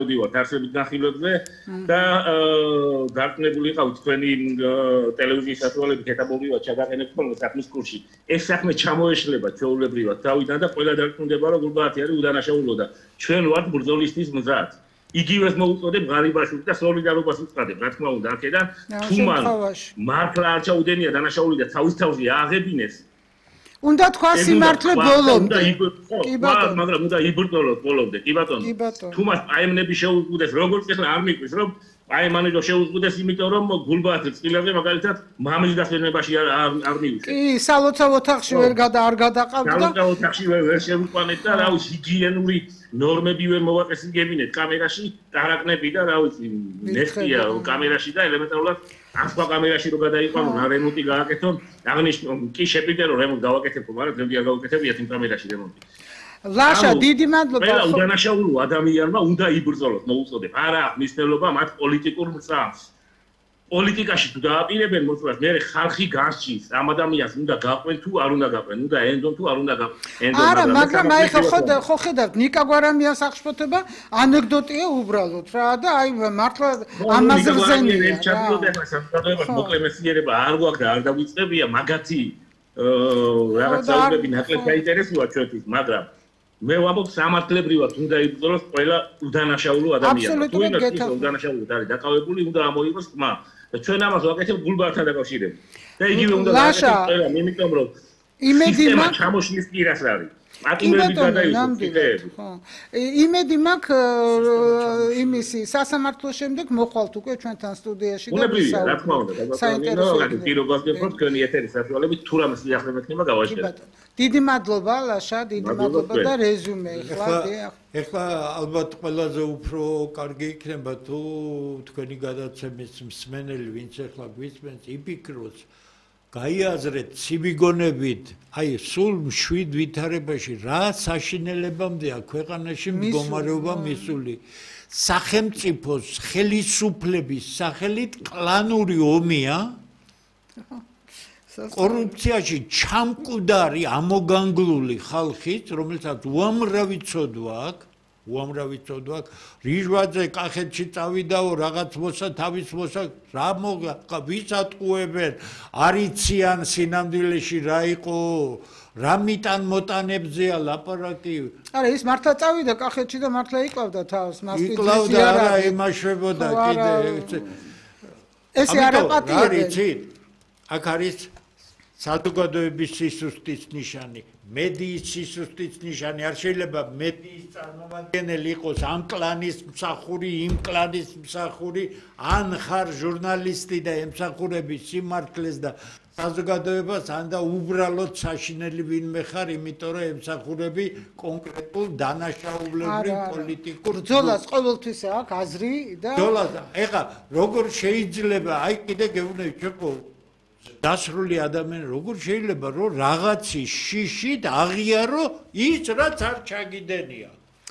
ვარ არსებით განხილვებზე და დარწმუნებული ვიყავით თქვენი ტელევიზიის საშუალებით ეტაპობრივად ჩაგაყენებთ ხოლმე საქმის კურსში. ეს საქმე ჩამოეშლება ჩვეულებრივად დავიდან და ყველა დარწმუნდება რომ გულბაათი არის უდანაშაულო და ჩვენ ვართ ბრძოლისთვის მზად. იგივეს მოუწოდებ ღარიბაშვილს და სოლიდარობას უწყადებ, რა თქმა უნდა, აქედან თუ მან მართლა არ ჩაუდენია დანაშაული და თავის თავზე ააღებინეს. უნდა თქვა სიმართლე ბოლომდე. კი ბატონო, მაგრამ უნდა იბრძოლოს ბოლომდე, კი ბატონო. თუ მას პაემნები შეუზღუდეს, როგორც ახლა არ მიყვის, რომ პაემანი რო შეუზღუდეს, იმიტომ რომ გულბაათი წყილებზე მაგალითად მამის დასვენებაში არ მივიდა. კი, სალოცავ ოთახში ვერ გადაყავდა. სალოცავ ოთახში ვერ შევიყვანეთ და რა ვიცი, ჰიგიენური ნორმები ვერ მოვაკეთებინეთ კამერაში, ტარაკნები და რა ვიცი, ნეხტია კამერაში და ელემენტარულად ახლა კამერაში რო გადაიყვანონ, რემონტი გააკეთონ, აღნიშნო, კი შეპირდე რომ რემონტი გავაკეთებ, მაგრამ დღემდე არ გავაკეთებიათ იმ კამერაში რემონტი. ლაშა, დიდი მადლობა. ყველა უდანაშაულო ადამიანმა უნდა იბრძოლოს, მოუწოდებ. არა აქვს მნიშვნელობა მათ პოლიტიკურ მრწამს. პოლიტიკაში თუ დააპირებენ მოწვევას, მე ხალხი განსჯის, ამ ადამიანს უნდა გაყვენ თუ არ უნდა გაყვენ, უნდა ენდონ თუ არ უნდა გაყვენ. არა, მაგრამ აი ხო ხედავთ, ნიკა გვარამიანს აღშფოთება ანეკდოტია უბრალოდ რა და აი მართლა ამაზე რძენია. მოკლე მეცნიერება არ გვაქვს და არ დავიწყებია მაგათი რაღაც საუბრები ნაკლებ საინტერესოა ჩვენთვის, მაგრამ მე ვამბობ სამართლებრივად უნდა იბრძოლოს ყველა უდანაშაულო ადამიანი. თუ ის უდანაშაულოდ არის დაკავებული, უნდა ამოიღოს ხმა. და ჩვენ ამას ვაკეთებ გულბაათთან დაკავშირებით. და იგივე უნდა გააკეთოს ყველა, იმიტომ რომ სისტემა ჩამოშლის პირას არის. აკიმები გადაიღოს ფიქრები. იმედი მაქვს იმისი სასამართლოს შემდეგ მოხვალთ უკვე ჩვენთან სტუდიაში და ვისაუბროთ. რა თქმა უნდა, გადაგაკეთებთ პირობასგებთ თქვენი ეთერის საშუალებით თუ რამე სიახლე მექნება გავაჩერებთ. დიდი მადლობა ლაშა, დიდი მადლობა და რეზუმე ეხლა ალბათ ყველაზე უფრო კარგი იქნება თუ თქვენი გადაცემის მსმენელი ვინც ეხლა გვისმენს იფიქროს გაიაზრეთ ცივიგონებით, აი სულ მშვიდ ვითარებაში რა საშინელებამდეა ქვეყანაში მდგომარეობა მისული. სახელმწიფოს ხელისუფლების სახელით კლანური ომია. კორუფციაში ჩამკვდარი ამოგანგლული ხალხით, რომელსაც უამრავი ცოდვა აქვს, რიჟვაძე კახეთში წავიდაო, რაღაც მოსა თავის მოსა, რა მოგა, ვის ატყუებენ, არიციან სინამდვილეში რა იყო, რა მიტან მოტანებზეა ლაპარაკი. არა, ის მართლა წავიდა კახეთში და მართლა იკლავდა თავს, მასპინძლის იკლავდა, არა, ემაშვებოდა კიდე. ესე არაპატიებენ. აქ არის საზოგადოების სისუსტის ნიშანი, მედიის სისუსტის ნიშანი, არ შეიძლება მედიის წარმომადგენელი იყოს ამ კლანის მსახური, იმ კლანის მსახური, ან ხარ ჟურნალისტი და ემსახურები სიმართლეს და საზოგადოებას, ან და უბრალოდ საშინელი ვინმე ხარ, იმიტომ რომ ემსახურები კონკრეტულ დანაშაულებრივ პოლიტიკურ ბრძოლას ყოველთვის აქვს აზრი და ბრძოლას, ეხლა როგორ შეიძლება, აი კიდე გეუბნები ჩეკო დასრული ადამიანი როგორ შეიძლება რომ რაღაცის შიშით აღიარო ის რაც არ ჩაგიდენია.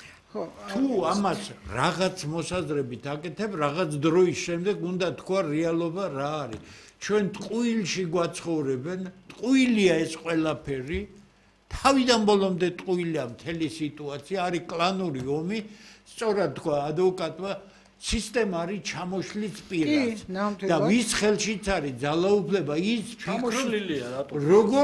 თუ ამას რაღაც მოსაზრებით აკეთებ, რაღაც დროის შემდეგ უნდა თქვა რეალობა რა არის. ჩვენ ტყუილში გვაცხოვრებენ, ტყუილია ეს ყველაფერი, თავიდან ბოლომდე ტყუილია მთელი სიტუაცია, არის კლანური ომი, სწორად თქვა ადვოკატმა სისტემა არის ჩამოშლის პირას და ვის ხელშიც არის ძალაუფლება ის ჩამოშლილია რატო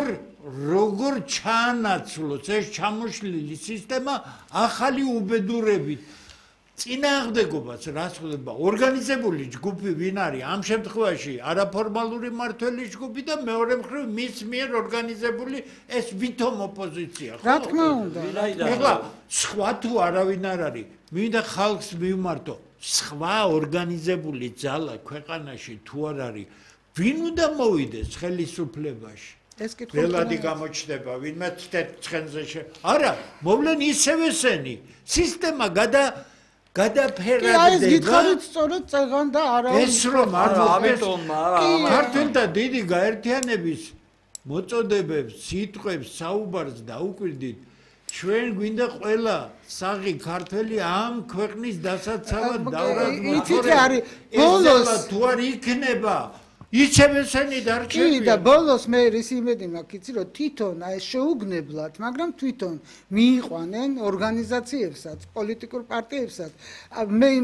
როგორ ჩაანაცვლოს ეს ჩამოშლილი სისტემა ახალი უბედურებით წინააღმდეგობას რას ხდება ორგანიზებული ჯგუფი ვინ არის ამ შემთხვევაში არაფორმალური მმართველი ჯგუფი და მეორე მხრივ მის მიერ ორგანიზებული ეს ვითომ ოპოზიცია რა თქმა უნდა ეხლა სხვა თუ არავინ არ არის მინდა ხალხს მივმართო სხვა ორგანიზებული ძალა ქვეყანაში თუ არ არის ვინ უნდა მოვიდეს ხელისუფლებაში ეს კითხვა ველადი გამოჩნდება ვინმე ცხენზე არა მოვლენ ისევ ესენი სისტემა გადაფერადდება აი ეს გითხარით სწორედ წეღან და არა ეს რომ არ ამიტომ არა ქართველთა დიდი გაერთიანების მოწოდებებს სიტყვებს საუბარს დაუკვირდით ჩვენ გვინდა ყველა საღი ქართველი ამ ქვეყნის დასაცავად დავრაგოთ ბოლოს თუ არ იქნება იცებ ესენი დარჩენია კი და ბოლოს მე ის იმედი მაქვს იცი რომ თვითონ აი შეუგნებლად მაგრამ თვითონ მიიყვანენ ორგანიზაციებსაც პოლიტიკურ პარტიებსაც მე